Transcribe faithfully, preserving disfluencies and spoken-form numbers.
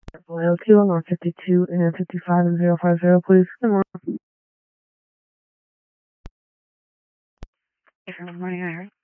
L two on fifty-two and fifty-five and zero five zero, please. Good morning. Good morning, Ira.